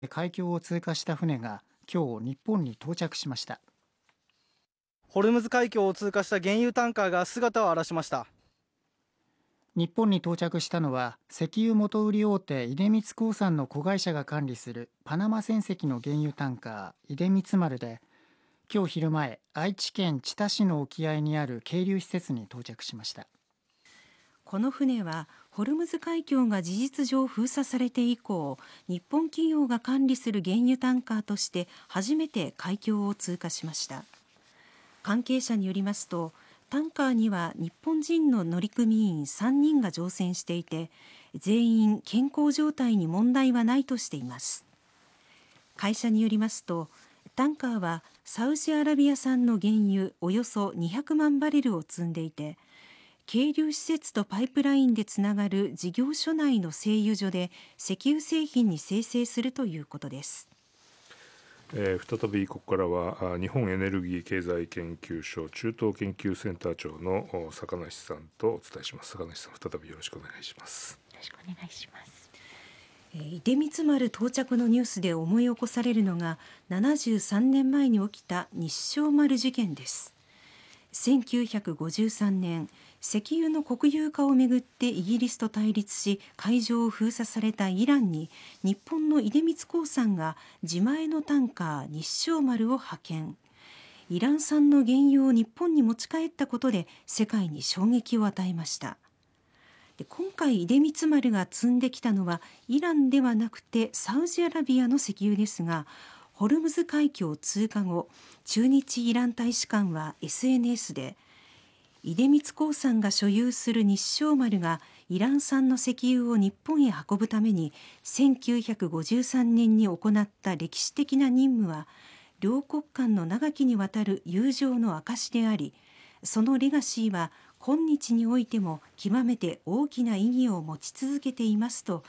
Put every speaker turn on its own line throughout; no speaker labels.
海峡を通過した船が今日日本に到着しました。
ホルムズ海峡を通過した原油タンカーが姿を現しました。
日本に到着したのは石油元売り大手出光興産の子会社が管理するパナマ船籍の原油タンカー出光丸で、今日昼前愛知県知多市の沖合にある係留施設に到着しました。
この船はホルムズ海峡が事実上封鎖されて以降、日本企業が管理する原油タンカーとして初めて海峡を通過しました。関係者によりますと、タンカーには日本人の乗組員3人が乗船していて、全員健康状態に問題はないとしています。会社によりますと、タンカーはサウジアラビア産の原油およそ200万バレルを積んでいて、係留施設とパイプラインでつながる事業所内の製油所で石油製品に精製するということです。
再びここからは日本エネルギー経済研究所中東研究センター長の坂梨さんとお伝えします。坂梨さん、再びよろしくお願いします。
よろしくお願いします。
出光丸到着のニュースで思い起こされるのが73年前に起きた日照丸事件です。1953年、石油の国有化をめぐってイギリスと対立し海上を封鎖されたイランに日本の出光興産が自前のタンカー日照丸を派遣。イラン産の原油を日本に持ち帰ったことで世界に衝撃を与えました。今回出光丸が積んできたのはイランではなくてサウジアラビアの石油ですが、ホルムズ海峡通過後、駐日イラン大使館は SNS で、出光興産が所有する日照丸がイラン産の石油を日本へ運ぶために1953年に行った歴史的な任務は両国間の長きにわたる友情の証であり、そのレガシーは今日においても極めて大きな意義を持ち続けていますと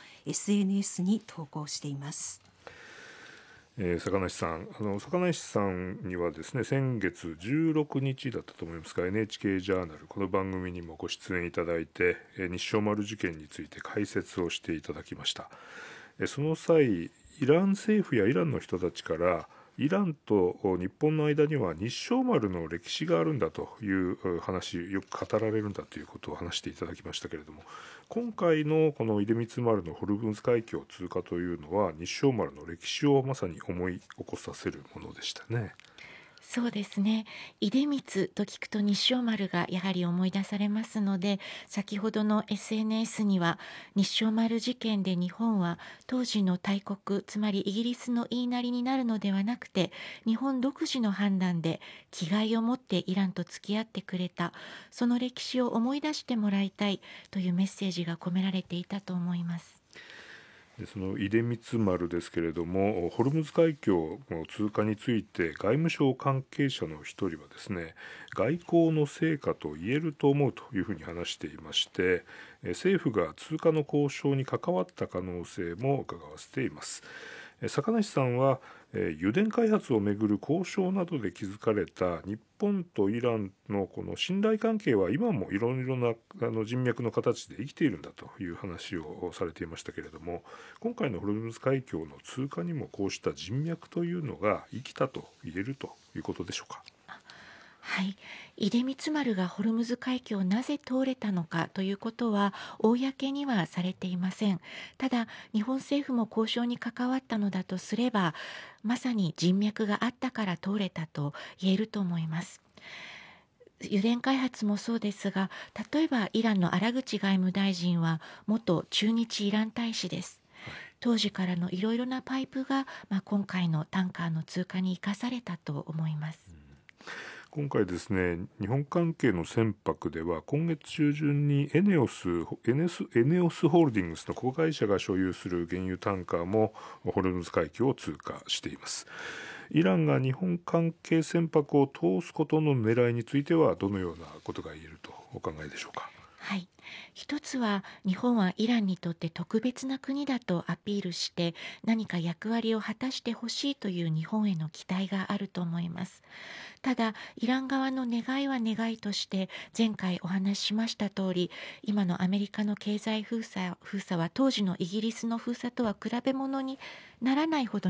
SNS に投稿しています。
坂梨さんにはですね、先月16日だったと思いますが NHK ジャーナルこの番組にもご出演いただいて日照丸事件について解説をしていただきました。その際、イラン政府やイランの人たちからイランと日本の間には日照丸の歴史があるんだという話、よく語られるんだということを話していただきましたけれども、今回のこの出光丸のホルムズ海峡通過というのは日照丸の歴史をまさに思い起こさせるものでしたね。
そうですね。出光と聞くと日照丸がやはり思い出されますので、先ほどの SNS には日照丸事件で日本は当時の大国、つまりイギリスの言いなりになるのではなくて、日本独自の判断で気概を持ってイランと付き合ってくれた、その歴史を思い出してもらいたいというメッセージが込められていたと思います。
その出光丸ですけれども、ホルムズ海峡の通過について外務省関係者の一人はですね、外交の成果と言えると思うというふうに話していまして、政府が通過の交渉に関わった可能性も伺わせています。坂梨さんは油田開発をめぐる交渉などで築かれた日本とイランのこの信頼関係は今もいろいろな人脈の形で生きているんだという話をされていましたけれども、今回のホルムズ海峡の通過にもこうした人脈というのが生きたと言えるということでしょうか。
はい、出光丸がホルムズ海峡をなぜ通れたのかということは公にはされていません。ただ日本政府も交渉に関わったのだとすれば、まさに人脈があったから通れたと言えると思います。油田開発もそうですが、例えばイランの荒口外務大臣は元駐日イラン大使です。当時からのいろいろなパイプが、今回のタンカーの通過に生かされたと思います。
今回ですね、日本関係の船舶では今月中旬にエネオスホールディングスの子会社が所有する原油タンカーもホルムズ海峡を通過しています。イランが日本関係船舶を通すことの狙いについてはどのようなことが言えるとお考えでしょうか。
はい、一つは日本はイランにとって特別な国だとアピールして何か役割を果たしてほしいという日本への期待があると思います。ただイラン側の願いは願いとして前回お話ししました通り、今のアメリカの経済封鎖は当時のイギリスの封鎖とは比べ物にならないほど